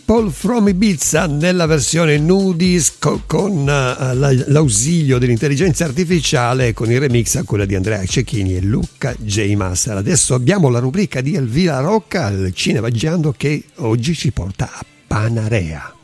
People from Ibiza nella versione nudisco con l'ausilio dell'intelligenza artificiale, con il remix a quella di Andrea Cecchini e Luca J. Master. Adesso abbiamo la rubrica di Elvira Rocca al Cinevaggiando che oggi ci porta a Panarea.